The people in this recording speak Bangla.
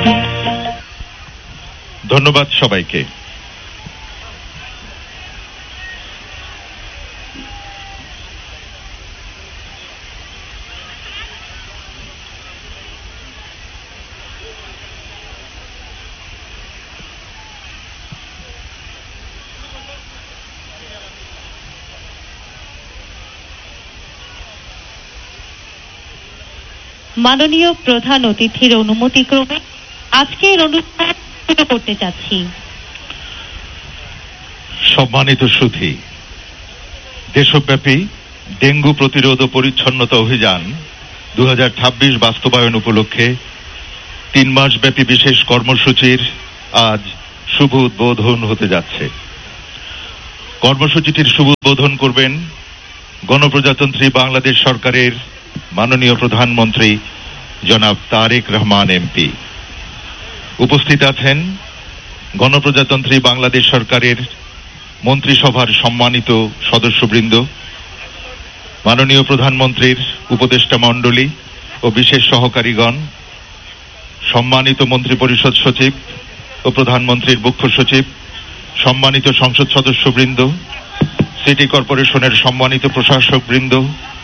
ধন্যবাদ সবাইকে। মাননীয় প্রধান অতিথির অনুমতিক্রমে আজকের অনুষ্ঠান শুরু করতে যাচ্ছি। সম্মানিত সুধী, দেশব্যাপী ডেঙ্গু প্রতিরোধ ও পরিচ্ছন্নতা অভিযান 2026 বাস্তবায়ন উপলক্ষে 3 মাস ব্যাপী বিশেষ কর্মসূচির আজ শুভ উদ্বোধন হতে যাচ্ছে। কর্মসূচিটির শুভ উদ্বোধন করবেন গণপ্রজাতন্ত্রী বাংলাদেশ সরকারের মাননীয় প্রধানমন্ত্রী জনাব তারেক রহমান এমপি। উপস্থিত আছেন গণপ্রজাতন্ত্রী বাংলাদেশ সরকারের মন্ত্রিসভার সম্মানিত সদস্যবৃন্দ, মাননীয় প্রধানমন্ত্রীর উপদেষ্টা মণ্ডলী ও বিশেষ সহকারীগণ, সম্মানিত মন্ত্রিপরিষদ সচিব ও প্রধানমন্ত্রীর মুখ্য সচিব, সম্মানিত সংসদ সদস্যবৃন্দ, সিটি কর্পোরেশনের সম্মানিত প্রশাসকবৃন্দ,